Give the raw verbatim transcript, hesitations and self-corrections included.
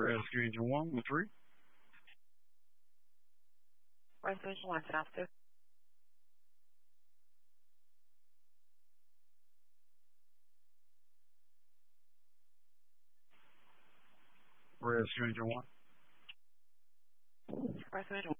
Rescue Engine one one three. Rescue Engine one, stop two. Rescue Engine one. Rescue Engine